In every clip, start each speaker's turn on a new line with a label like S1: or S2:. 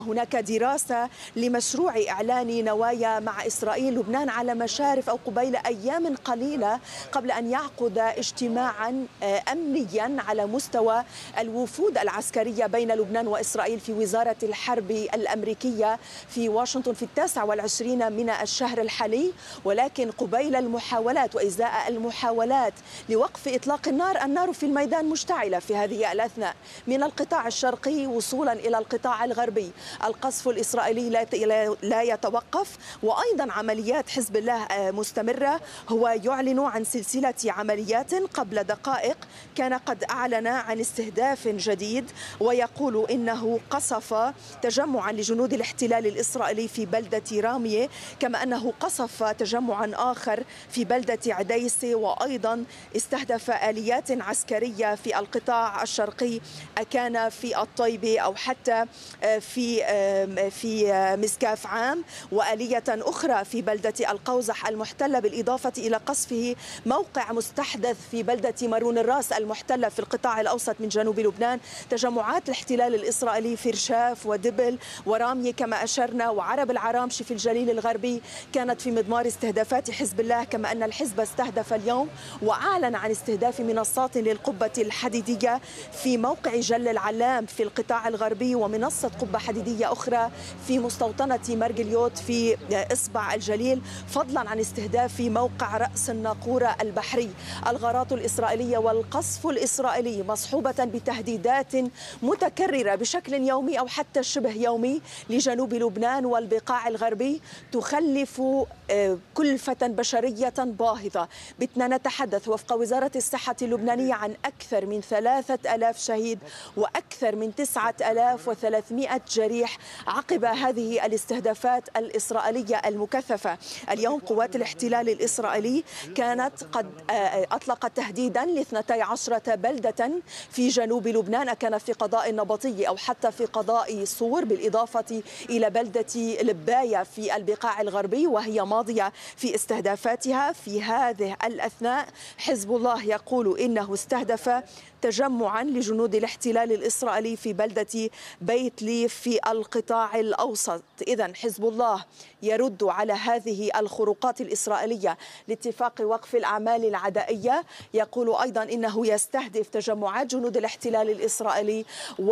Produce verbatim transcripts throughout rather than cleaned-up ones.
S1: هناك دراسة لمشروع إعلان نوايا مع إسرائيل لبنان على مشارف أو قبيل أيام قليلة قبل أن يعقد اجتماعا أمنيا على مستوى الوفود العسكرية بين لبنان وإسرائيل في وزارة الحرب الأمريكية في واشنطن في التاسع والعشرين من الشهر الحالي. ولكن قبيل المحاولات وإزاء المحاولات لوقف إطلاق النار، النار في الميدان مشتعلة في هذه الأثناء من القطاع الشرقي وصولا إلى القطاع الغربي. القصف الإسرائيلي لا يتوقف، وأيضا عمليات حزب الله مستمرة. هو يعلن عن سلسلة عمليات. قبل دقائق كان قد أعلن عن استهداف جديد، ويقول إنه قصف تجمعا لجنود الاحتلال الإسرائيلي في بلدة رامية، كما أنه قصف تجمعا آخر في بلدة عديسة، وأيضا استهدف آليات عسكرية في القطاع الشرقي، كان في الطيبة أو حتى في في مسكاف عام، وآلية أخرى في بلدة القوزح المحتلة، بالإضافة إلى قصفه موقع مستحدث في بلدة مارون الراس المحتلة في القطاع الأوسط من جنوب لبنان. تجمعات الاحتلال الإسرائيلي في رشاف ودبل ورامية كما أشرنا وعرب العرامشي في الجليل الغربي كانت في مضمار استهدافات حزب الله، كما أن الحزب استهدف اليوم وأعلن عن استهداف منصات للقبة الحديدية في موقع جل العلام في القطاع الغربي، ومنصة قبة حديدية أخرى في مستوطنة مرجليوت في إصبع الجليل، فضلا عن استهداف موقع رأس الناقورة البحري. الغارات الإسرائيلية والقصف الإسرائيلي مصحوبة بتهديدات متكررة بشكل يومي أو حتى شبه يومي لجنوب لبنان والبقاع الغربي، تخلف كلفة بشرية باهظة. بدنا نتحدث وفق وزارة الصحة اللبنانية عن أكثر من ثلاثة آلاف شهيد وأكثر من تسعة آلاف وثلاثمئة جريح عقب هذه الاستهدافات الإسرائيلية المكثفة. اليوم قوات الاحتلال الإسرائيلي كانت قد أطلقت تهديدا لاثنتي عشرة بلدة في جنوب لبنان، كان في قضاء النبطية أو حتى في قضاء صور، بالإضافة إلى بلدة لباية في البقاع الغربي وهي ماضية في استهدافاتها. في هذه الأثناء حزب الله يقول إنه استهدف تجمعا لجنود الاحتلال الإسرائيلي في بلدة بيت ليف في القطاع الأوسط. إذن حزب الله يرد على هذه الخروقات الإسرائيلية لاتفاق وقف الأعمال العدائية، يقول أيضا إنه يستهدف تجمعات جنود الاحتلال الإسرائيلي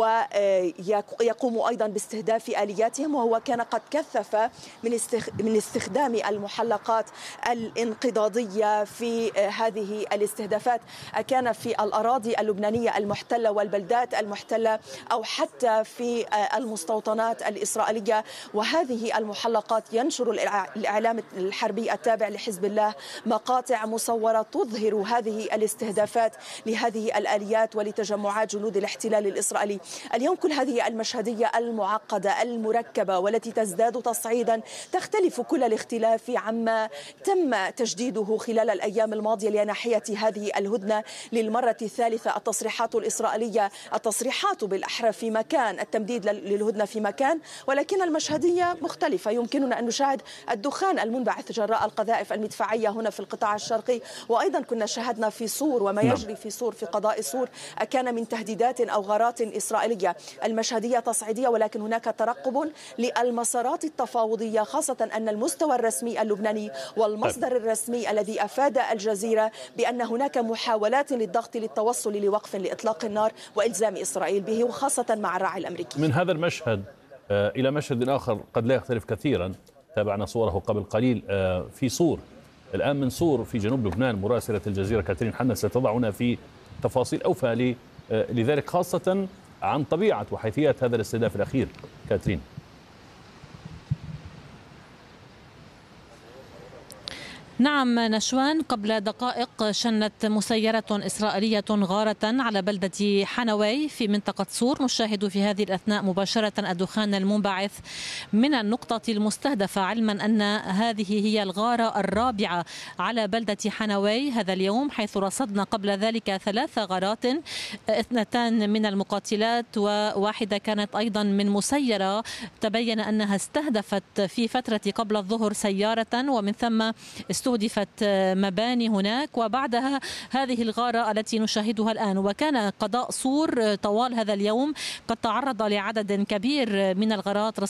S1: ويقوم أيضا باستهداف آلياتهم، وهو كان قد كثف من استخدام المحلقات الانقضاضية في هذه الاستهدافات، كان في الأراضي اللبنانية المحتلة والبلدات المحتلة أو حتى في المستوطنات الإسرائيلية. وهذه المحلقات ينشر الإعلام الحربي التابع لحزب الله مقاطع مصورة تظهر هذه الاستهدافات لهذه الآليات ولتجمعات جنود الاحتلال الإسرائيلي. اليوم كل هذه المشهدية المعقدة المركبة والتي تزداد تصعيدا تختلف كل الاختلاف عما تم تجديده خلال الأيام الماضية لناحية هذه الهدنة للمرة الثالثة. التصريحات الإسرائيلية التصريحات بالأحرى في مكان، التمديد للهدنة في مكان، ولكن المشهدية مختلفة. يمكننا أن نشاهد الدخان المنبعث جراء القذائف المدفعية هنا في القطاع الشرقي، وأيضا كنا شاهدنا في صور وما يجري في صور في قضاء صور كان من تهديدات أو غارات إسرائيلية. المشهدية تصعيدية، ولكن هناك ترقب للمسارات التفاوضية، خاصة أن المستوى الرسمي اللبناني والمصدر الرسمي الذي أفاد الجزيرة بأن هناك محاولات للضغط للتوصل لوقف لإطلاق النار وإلزام إسرائيل به، وخاصة مع الراعي الأمريكي.
S2: من هذا المشهد إلى مشهد آخر قد لا يختلف كثيرا، تابعنا صوره قبل قليل في صور. الآن من صور في جنوب لبنان مراسلة الجزيرة كاترين حنا ستضعنا في تفاصيل أوفى لذلك، خاصة عن طبيعة وحيثيات هذا الاستهداف الأخير. كاترين.
S3: نعم نشوان، قبل دقائق شنت مسيرة إسرائيلية غارة على بلدة حنوي في منطقة صور. نشاهد في هذه الأثناء مباشرة الدخان المنبعث من النقطة المستهدفة، علما أن هذه هي الغارة الرابعة على بلدة حنوي هذا اليوم، حيث رصدنا قبل ذلك ثلاث غارات، اثنتان من المقاتلات وواحدة كانت أيضا من مسيرة تبين أنها استهدفت في فترة قبل الظهر سيارة، ومن ثم استهدفت استهدفت مباني هناك، وبعدها هذه الغارة التي نشاهدها الآن. وكان قضاء صور طوال هذا اليوم قد تعرض لعدد كبير من الغارات